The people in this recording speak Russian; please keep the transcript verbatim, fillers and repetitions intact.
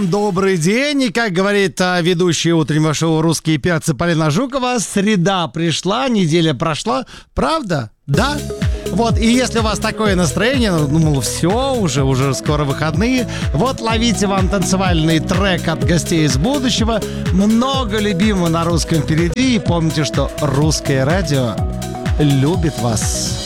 Всем добрый день. И, как говорит а, ведущая утреннего шоу «Русские перцы» Полина Жукова, среда пришла, неделя прошла. Правда? Да? Вот, и если у вас такое настроение, ну, мол, все, уже, уже скоро выходные, вот ловите вам танцевальный трек от гостей из будущего. Много любимого на русском впереди. И помните, что русское радио любит вас.